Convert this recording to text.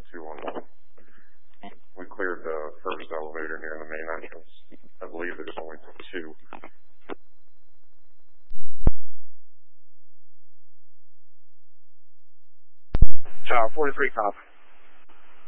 211. We cleared the first elevator near the main entrance. I believe there's only 2. Tower 43, copy.